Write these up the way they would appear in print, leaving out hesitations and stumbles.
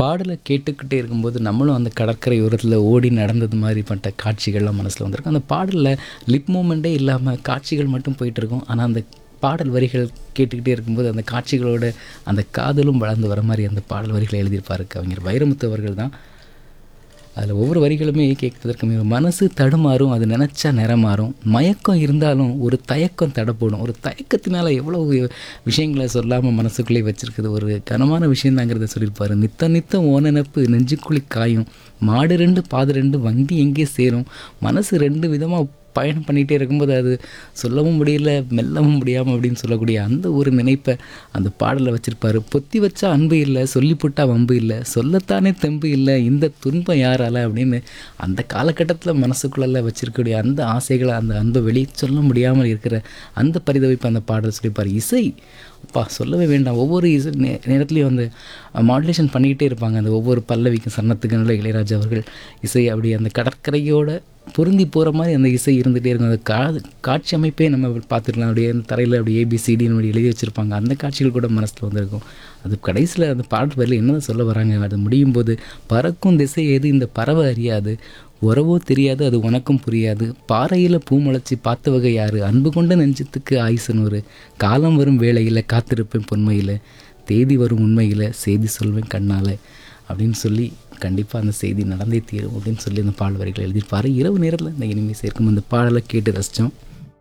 பாடலை கேட்டுக்கிட்டே இருக்கும்போது நம்மளும் அந்த கடற்கரை ஓரத்தில் ஓடி நடந்தது மாதிரிப்பட்ட காட்சிகள்லாம் மனசில் வந்திருக்கும். அந்த பாடலில் லிப் மூமெண்ட்டே இல்லாமல் காட்சிகள் மட்டும் போயிட்டுருக்கும். ஆனால் அந்த பாடல் வரிகள் கேட்டுக்கிட்டே இருக்கும்போது அந்த காட்சிகளோட அந்த காதலும் வளர்ந்து வர மாதிரி அந்த பாடல் வரிகளை எழுதியிருப்பார் கவிஞர் வைரமுத்து அவர்கள் தான். அதில் ஒவ்வொரு வரிகளுமே கேட்பதற்கு மனசு தடுமாறும், அது நினச்சா நிறமாறும், மயக்கம் இருந்தாலும் ஒரு தயக்கம் தடப்படும், ஒரு தயக்கத்தினால எவ்வளோ விஷயங்களை சொல்லாமல் மனசுக்குள்ளே வச்சுருக்குது, ஒரு கனமான விஷயந்தாங்கிறத சொல்லியிருப்பார். நித்தம் நித்தம் ஓ நினப்பு நெஞ்சுக்குழி காயும், மாடு ரெண்டு பாது ரெண்டு வண்டி எங்கே சேரும், மனசு ரெண்டு விதமாக பயணம் பண்ணிகிட்டே இருக்கும்போது அது சொல்லவும் முடியல மெல்லவும் முடியாமல் அப்படின்னு சொல்லக்கூடிய அந்த ஒரு நினைப்பை அந்த பாடலில் வச்சுருப்பார். பொத்தி வச்சா அன்பு இல்லை, சொல்லிப்புட்டா வம்பு இல்லை, சொல்லத்தானே தெம்பு இல்லை, இந்த துன்பம் யாரால அப்படின்னு அந்த காலகட்டத்தில் மனசுக்குள்ளே வச்சுருக்கக்கூடிய அந்த ஆசைகளை அந்த அன்பை வெளியே சொல்ல முடியாமல் இருக்கிற அந்த பரிதவிப்பு அந்த பாடல் சொல்லியிருப்பார். இசை அப்பா சொல்லவே வேண்டாம். ஒவ்வொரு இசை நேரத்துலையும் வந்து மாடுலேஷன் பண்ணிக்கிட்டே இருப்பாங்க. அந்த ஒவ்வொரு பல்லவிக்கும் சரணத்துக்கு நல்ல இளையராஜா அவர்கள் இசை அப்படி அந்த கடற்கரையோட பொருந்தி போகிற மாதிரி அந்த இசை இருந்துகிட்டே இருக்கும். அந்த காட்சி அமைப்பே நம்ம பார்த்துக்கலாம். அப்படியே அந்த தரையில் அப்படி ஏபிசிடின்னு அப்படி எழுதி வச்சுருப்பாங்க. அந்த காட்சிகள் கூட மனசில் வந்திருக்கும். அது கடைசியில் அந்த பாடல் வரையில் என்ன சொல்ல வராங்க, அது முடியும் போது பறக்கும் திசை எது இந்த பறவை அறியாது, உறவோ தெரியாது அது உனக்கும் புரியாது, பாறையில் பூ முளைச்சி பார்த்த வகை யார், அன்பு கொண்ட நெஞ்சத்துக்கு ஆயுசு 100, காலம் வரும் வேளையில் காத்திருப்பேன் பொன்மையில், தேதி வரும் உண்மையில் செய்தி சொல்வேன் கண்ணால் அப்படின்னு சொல்லி கண்டிப்பாக அந்த செய்தி நடந்தே தீரும் அப்படின்னு சொல்லி அந்த பாடல் வரிகளை எழுதியிருப்பார். இரவு நேரத்தில் இந்த இனிமே சேர்க்கும் அந்த பாடலை கேட்டு ரசித்தோம்.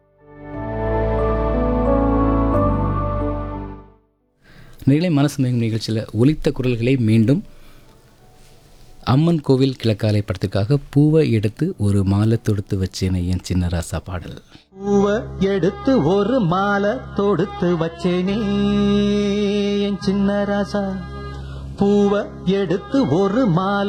நிலை மனசு மயங்கும் நிகழ்ச்சியில் ஒலித்த குரல்களை மீண்டும் அம்மன் கோவில் கிழக்காலை படத்துக்காக பூவை எடுத்து ஒரு மாலை தொடுத்து வச்சேனே என் சின்ன ராசா பாடல். பூவை எடுத்து ஒரு மாலை தொடுத்து வச்சேனே என் சின்ன ராசா, பூவை எடுத்து ஒரு மாலை